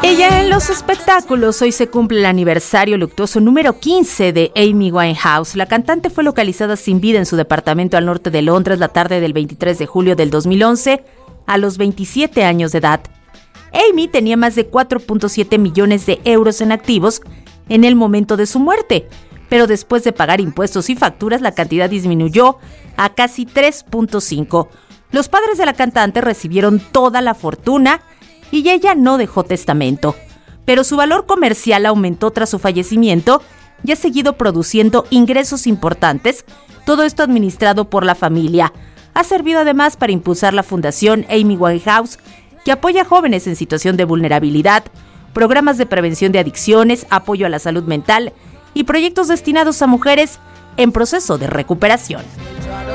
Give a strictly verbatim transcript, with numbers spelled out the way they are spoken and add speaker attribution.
Speaker 1: Y ya en los espectáculos, hoy se cumple el aniversario luctuoso número quince de Amy Winehouse. La cantante fue localizada sin vida en su departamento al norte de Londres la tarde del veintitrés de julio del dos mil once, a los veintisiete años de edad. Amy tenía más de cuatro punto siete millones de euros en activos en el momento de su muerte, pero después de pagar impuestos y facturas, la cantidad disminuyó a casi tres punto cinco. Los padres de la cantante recibieron toda la fortuna y ella no dejó testamento, pero su valor comercial aumentó tras su fallecimiento y ha seguido produciendo ingresos importantes, todo esto administrado por la familia. Ha servido además para impulsar la Fundación Amy Winehouse, que apoya a jóvenes en situación de vulnerabilidad, programas de prevención de adicciones, apoyo a la salud mental y proyectos destinados a mujeres en proceso de recuperación.